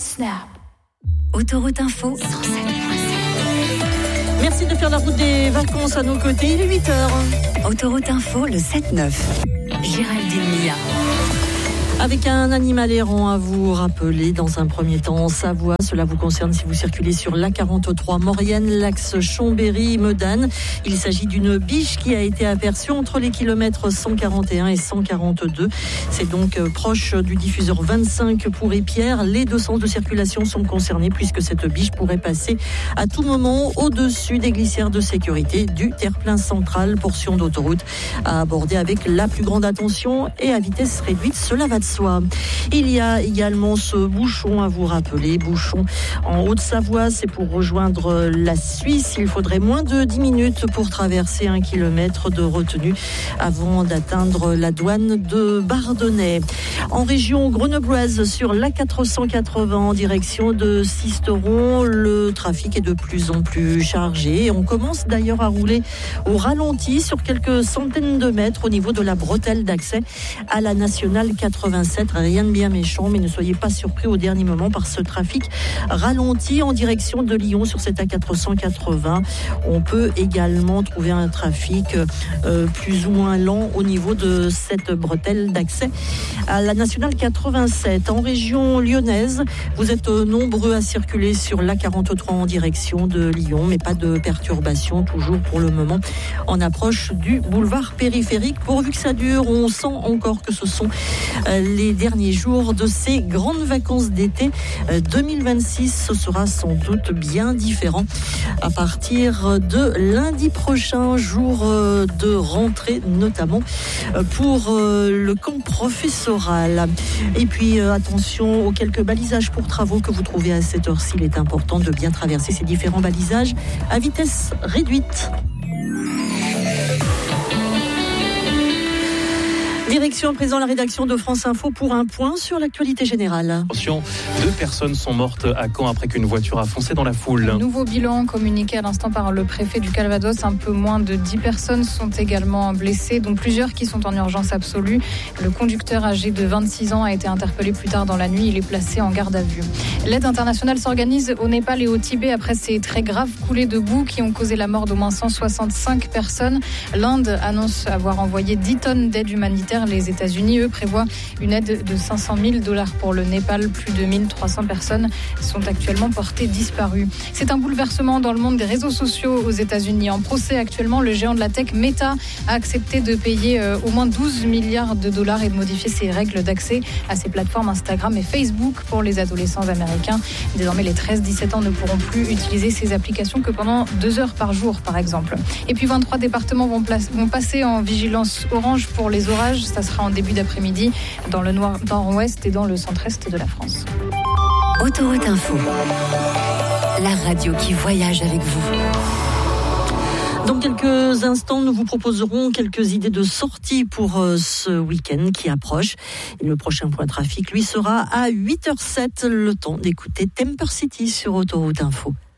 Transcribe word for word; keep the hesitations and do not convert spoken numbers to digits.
Snap. Autoroute Info cent sept virgule sept. Merci de faire la route des vacances à nos côtés. Il est huit heures. Autoroute Info, le sept neuf. Géraldine Mia. Avec un animal errant à vous rappeler dans un premier temps en Savoie. Cela vous concerne si vous circulez sur l'A quarante-trois Maurienne, l'axe Chambéry-Medane. Il s'agit d'une biche qui a été aperçue entre les kilomètres cent quarante et un et cent quarante-deux. C'est donc proche du diffuseur vingt-cinq pour Épierre. Les deux sens de circulation sont concernés puisque cette biche pourrait passer à tout moment au-dessus des glissières de sécurité du terre-plein central, portion d'autoroute à aborder avec la plus grande attention et à vitesse réduite. Cela va de soi. Il y a également ce bouchon à vous rappeler, bouchon en Haute-Savoie, c'est pour rejoindre la Suisse. Il faudrait moins de dix minutes pour traverser un kilomètre de retenue avant d'atteindre la douane de Bardonnay. En région grenobloise, sur l'A quatre cent quatre-vingts en direction de Sisteron, le trafic est de plus en plus chargé. On commence d'ailleurs à rouler au ralenti sur quelques centaines de mètres au niveau de la bretelle d'accès à la nationale quatre-vingt-sept. Rien de bien méchant, mais ne soyez pas surpris au dernier moment par ce trafic ralenti en direction de Lyon sur cette A quatre cent quatre-vingts. On peut également trouver un trafic euh, plus ou moins lent au niveau de cette bretelle d'accès à la nationale quatre-vingt-sept. En région lyonnaise, vous êtes nombreux à circuler sur l'A quarante-trois en direction de Lyon, mais pas de perturbation toujours pour le moment en approche du boulevard périphérique. Pourvu que ça dure, on sent encore que ce sont euh, les derniers jours de ces grandes vacances d'été deux mille vingt-six. Ce sera sans doute bien différent à partir de lundi prochain, jour de rentrée notamment pour le camp professoral. Et puis attention aux quelques balisages pour travaux que vous trouvez à cette heure-ci. Il est important de bien traverser ces différents balisages à vitesse réduite. Direction à présent la rédaction de France Info pour un point sur l'actualité générale. Attention, deux personnes sont mortes à Caen après qu'une voiture a foncé dans la foule. Un nouveau bilan communiqué à l'instant par le préfet du Calvados. Un peu moins de dix personnes sont également blessées, dont plusieurs qui sont en urgence absolue. Le conducteur âgé de vingt-six ans a été interpellé plus tard dans la nuit. Il est placé en garde à vue. L'aide internationale s'organise au Népal et au Tibet après ces très graves coulées de boue qui ont causé la mort d'au moins cent soixante-cinq personnes. L'Inde annonce avoir envoyé dix tonnes d'aide humanitaire. Les États-Unis, eux, prévoient une aide de cinq cent mille dollars pour le Népal. Plus de mille trois cents personnes sont actuellement portées disparues. C'est un bouleversement dans le monde des réseaux sociaux aux États-Unis. En procès actuellement, le géant de la tech Meta a accepté de payer euh, au moins douze milliards de dollars et de modifier ses règles d'accès à ses plateformes Instagram et Facebook pour les adolescents américains. Désormais, les treize dix-sept ans ne pourront plus utiliser ces applications que pendant deux heures par jour, par exemple. Et puis, vingt-trois départements vont, place, vont passer en vigilance orange pour les orages. Ça sera en début d'après-midi dans le nord-ouest et dans le centre-est de la France. Autoroute Info, la radio qui voyage avec vous. Dans quelques instants, nous vous proposerons quelques idées de sortie pour euh, ce week-end qui approche. Et le prochain point trafic, lui, sera à huit heures zéro sept. Le temps d'écouter Temper City sur Autoroute Info.